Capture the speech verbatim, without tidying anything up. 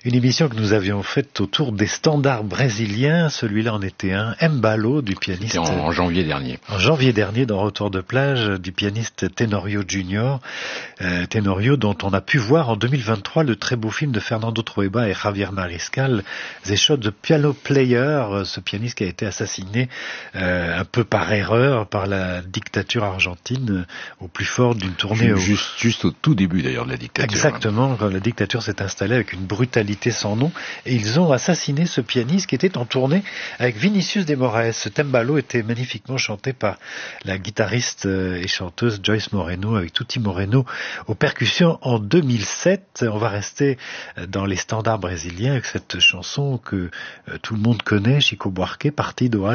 Une émission que nous avions faite autour des standards brésiliens. Celui-là en était un. Mbalo, du pianiste. C'était en, en janvier dernier. En janvier dernier, dans Retour de plage, du pianiste Tenorio Junior. Euh, Tenorio, dont on a pu voir en deux mille vingt-trois le très beau film de Fernando Trueba et Javier Mariscal, The Shot the Piano Player, ce pianiste qui a été assassiné euh, un peu par erreur par la dictature argentine euh, au plus fort d'une tournée. Au... Juste, juste au tout début d'ailleurs de la dictature. Exactement, quand la dictature s'est installée avec une brutalité sans nom, et ils ont assassiné ce pianiste qui était en tournée avec Vinicius de Moraes. Ce Tembalo était magnifiquement chanté par la guitariste et chanteuse Joyce Moreno, avec Tutti Moreno aux percussions en deux mille sept. On va rester dans les standards brésiliens avec cette chanson que tout le monde connaît, Chico Buarque, Partido.